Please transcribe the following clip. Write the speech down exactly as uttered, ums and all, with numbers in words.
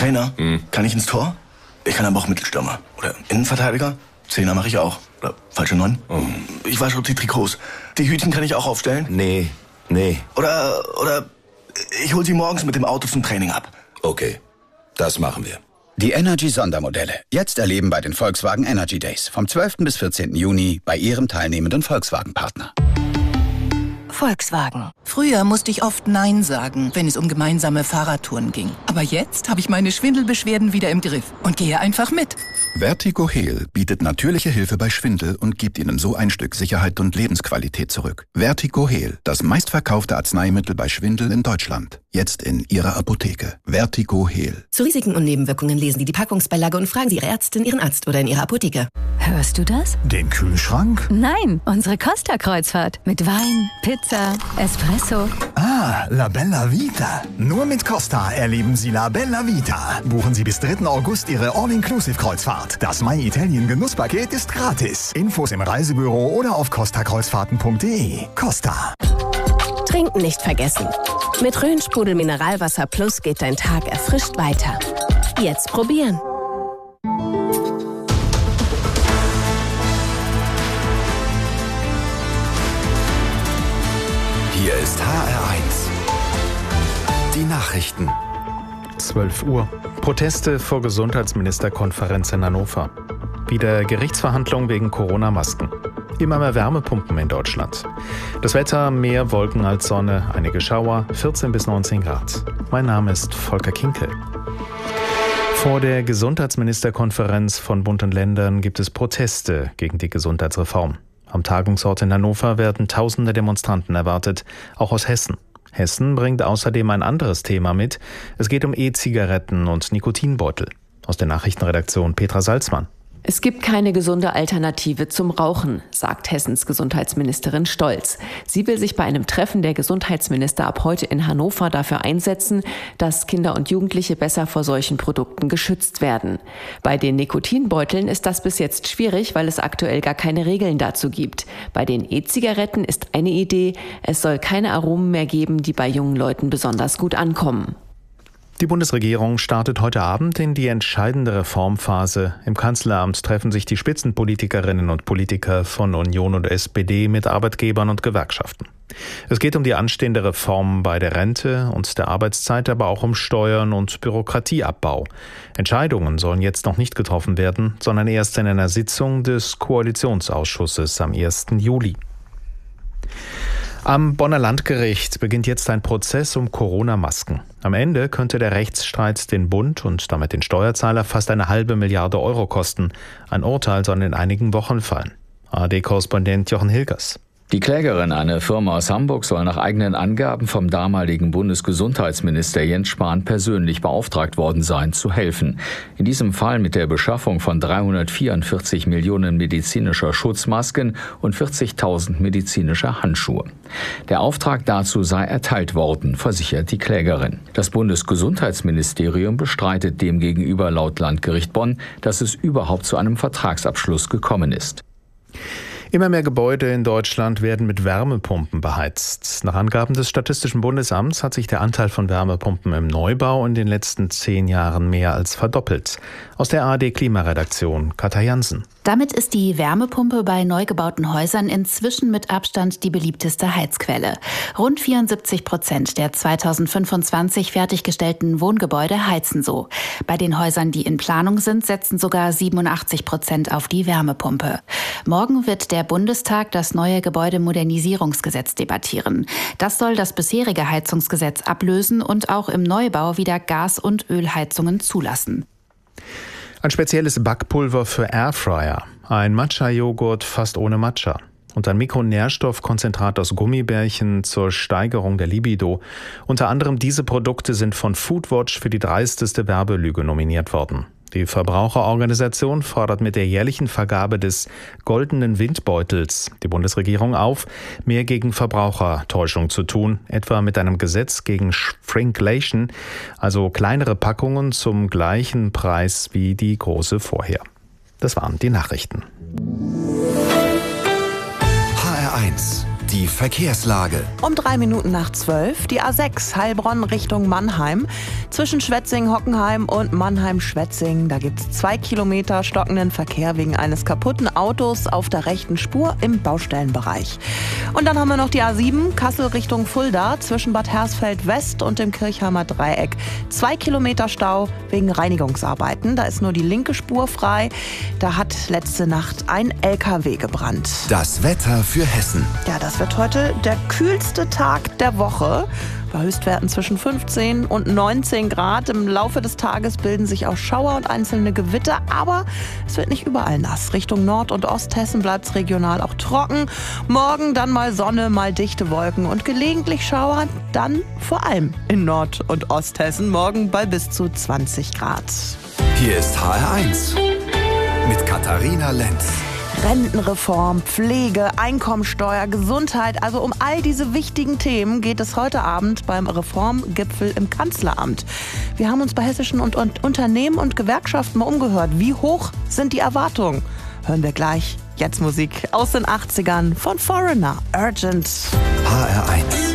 Trainer? Hm. Kann ich ins Tor? Ich kann aber auch Mittelstürmer. Oder Innenverteidiger? Zehner mache ich auch. Oder falsche Neun? Oh. Ich wasche auch die Trikots. Die Hütchen kann ich auch aufstellen? Nee, nee. Oder, oder ich hol sie morgens mit dem Auto zum Training ab. Okay, das machen wir. Die Energy-Sondermodelle. Jetzt erleben bei den Volkswagen Energy Days. Vom zwölften bis vierzehnten Juni bei Ihrem teilnehmenden Volkswagen-Partner. Volkswagen. Früher musste ich oft Nein sagen, wenn es um gemeinsame Fahrradtouren ging. Aber jetzt habe ich meine Schwindelbeschwerden wieder im Griff und gehe einfach mit. Vertigo Heal bietet natürliche Hilfe bei Schwindel und gibt Ihnen so ein Stück Sicherheit und Lebensqualität zurück. Vertigo Heal, das meistverkaufte Arzneimittel bei Schwindel in Deutschland. Jetzt in Ihrer Apotheke. Vertigo Heal. Zu Risiken und Nebenwirkungen lesen Sie die Packungsbeilage und fragen Sie Ihre Ärztin, Ihren Arzt oder in Ihrer Apotheke. Hörst du das? Den Kühlschrank? Nein, unsere Costa-Kreuzfahrt. Mit Wein, Pizza, Espresso. Ah, La Bella Vita. Nur mit Costa erleben Sie La Bella Vita. Buchen Sie bis dritten August Ihre All-Inclusive-Kreuzfahrt. Das My Italien Genusspaket ist gratis. Infos im Reisebüro oder auf costa kreuzfahrten punkt de. Costa. Trinken nicht vergessen. Mit Rhön-Sprudel Mineralwasser Plus geht dein Tag erfrischt weiter. Jetzt probieren. Hier ist H R eins. Die Nachrichten. zwölf Uhr. Proteste vor Gesundheitsministerkonferenz in Hannover. Wieder Gerichtsverhandlungen wegen Corona-Masken. Immer mehr Wärmepumpen in Deutschland. Das Wetter, mehr Wolken als Sonne, einige Schauer, vierzehn bis neunzehn Grad. Mein Name ist Volker Kinkel. Vor der Gesundheitsministerkonferenz von Bund und Ländern gibt es Proteste gegen die Gesundheitsreform. Am Tagungsort in Hannover werden tausende Demonstranten erwartet, auch aus Hessen. Hessen bringt außerdem ein anderes Thema mit. Es geht um E-Zigaretten und Nikotinbeutel. Aus der Nachrichtenredaktion Petra Salzmann. Es gibt keine gesunde Alternative zum Rauchen, sagt Hessens Gesundheitsministerin Stolz. Sie will sich bei einem Treffen der Gesundheitsminister ab heute in Hannover dafür einsetzen, dass Kinder und Jugendliche besser vor solchen Produkten geschützt werden. Bei den Nikotinbeuteln ist das bis jetzt schwierig, weil es aktuell gar keine Regeln dazu gibt. Bei den E-Zigaretten ist eine Idee, es soll keine Aromen mehr geben, die bei jungen Leuten besonders gut ankommen. Die Bundesregierung startet heute Abend in die entscheidende Reformphase. Im Kanzleramt treffen sich die Spitzenpolitikerinnen und Politiker von Union und S P D mit Arbeitgebern und Gewerkschaften. Es geht um die anstehende Reform bei der Rente und der Arbeitszeit, aber auch um Steuern und Bürokratieabbau. Entscheidungen sollen jetzt noch nicht getroffen werden, sondern erst in einer Sitzung des Koalitionsausschusses am ersten Juli. Am Bonner Landgericht beginnt jetzt ein Prozess um Corona-Masken. Am Ende könnte der Rechtsstreit den Bund und damit den Steuerzahler fast eine halbe Milliarde Euro kosten. Ein Urteil soll in einigen Wochen fallen. A R D-Korrespondent Jochen Hilgers. Die Klägerin, eine Firma aus Hamburg, soll nach eigenen Angaben vom damaligen Bundesgesundheitsminister Jens Spahn persönlich beauftragt worden sein, zu helfen. In diesem Fall mit der Beschaffung von dreihundertvierundvierzig Millionen medizinischer Schutzmasken und vierzigtausend medizinischer Handschuhe. Der Auftrag dazu sei erteilt worden, versichert die Klägerin. Das Bundesgesundheitsministerium bestreitet demgegenüber laut Landgericht Bonn, dass es überhaupt zu einem Vertragsabschluss gekommen ist. Immer mehr Gebäude in Deutschland werden mit Wärmepumpen beheizt. Nach Angaben des Statistischen Bundesamts hat sich der Anteil von Wärmepumpen im Neubau in den letzten zehn Jahren mehr als verdoppelt. Aus der A R D-Klimaredaktion Katja Jansen. Damit ist die Wärmepumpe bei neu gebauten Häusern inzwischen mit Abstand die beliebteste Heizquelle. Rund vierundsiebzig Prozent der zweitausendfünfundzwanzig fertiggestellten Wohngebäude heizen so. Bei den Häusern, die in Planung sind, setzen sogar siebenundachtzig Prozent auf die Wärmepumpe. Morgen wird der Bundestag das neue Gebäudemodernisierungsgesetz debattieren. Das soll das bisherige Heizungsgesetz ablösen und auch im Neubau wieder Gas- und Ölheizungen zulassen. Ein spezielles Backpulver für Airfryer, ein Matcha-Joghurt fast ohne Matcha und ein Mikronährstoffkonzentrat aus Gummibärchen zur Steigerung der Libido. Unter anderem diese Produkte sind von Foodwatch für die dreisteste Werbelüge nominiert worden. Die Verbraucherorganisation fordert mit der jährlichen Vergabe des Goldenen Windbeutels die Bundesregierung auf, mehr gegen Verbrauchertäuschung zu tun, etwa mit einem Gesetz gegen Shrinkflation, also kleinere Packungen zum gleichen Preis wie die große vorher. Das waren die Nachrichten. H R eins, Die Verkehrslage. Um drei Minuten nach zwölf die A sechs Heilbronn Richtung Mannheim. Zwischen Schwetzing-Hockenheim und Mannheim-Schwetzing. Da gibt es zwei Kilometer stockenden Verkehr wegen eines kaputten Autos auf der rechten Spur im Baustellenbereich. Und dann haben wir noch die A sieben Kassel Richtung Fulda zwischen Bad Hersfeld West und dem Kirchheimer Dreieck. Zwei Kilometer Stau wegen Reinigungsarbeiten. Da ist nur die linke Spur frei. Da hat letzte Nacht ein L K W gebrannt. Das Wetter für Hessen. Ja, das wird heute der kühlste Tag der Woche. Bei Höchstwerten zwischen fünfzehn und neunzehn Grad. Im Laufe des Tages bilden sich auch Schauer und einzelne Gewitter. Aber es wird nicht überall nass. Richtung Nord- und Osthessen bleibt es regional auch trocken. Morgen dann mal Sonne, mal dichte Wolken und gelegentlich Schauer. Dann vor allem in Nord- und Osthessen. Morgen bei bis zu zwanzig Grad. Hier ist H R eins mit Katharina Lenz. Rentenreform, Pflege, Einkommensteuer, Gesundheit. Also um all diese wichtigen Themen geht es heute Abend beim Reformgipfel im Kanzleramt. Wir haben uns bei hessischen und, und Unternehmen und Gewerkschaften mal umgehört. Wie hoch sind die Erwartungen? Hören wir gleich. Jetzt Musik aus den achtzigern von Foreigner. Urgent. H R eins.